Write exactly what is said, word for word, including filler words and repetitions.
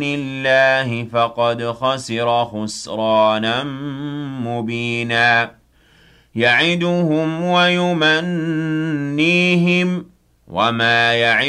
الله فقد خسر خسرانا مبينا يعدهم ويمنيهم وما يعدهم